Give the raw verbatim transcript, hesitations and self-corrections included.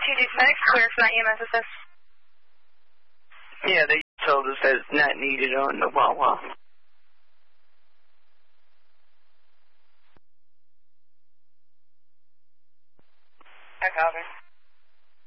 two two six, clear for my E M S assist. Yeah, they told us that it's not needed on the Wawa. I copy.